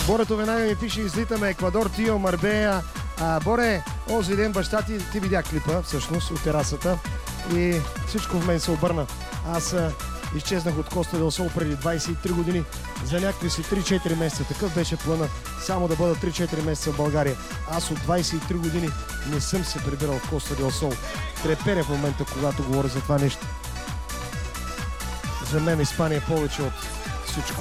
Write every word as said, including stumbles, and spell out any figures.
Борето веднага ми пише: излитаме Еквадор, Тио, Марбея. А, Боре, онзи ден баща ти, ти видя клипа всъщност от терасата и всичко в мен се обърна. Аз а, изчезнах от Коста дел Сол преди двайсет и три години за някакви си три-четири месеца. Такъв беше плана, само да бъда три-четири месеца в България. Аз от двайсет и три години не съм се прибирал в Коста дел Сол. Треперя в момента, когато говоря за това нещо. За мен Испания е повече от всичко.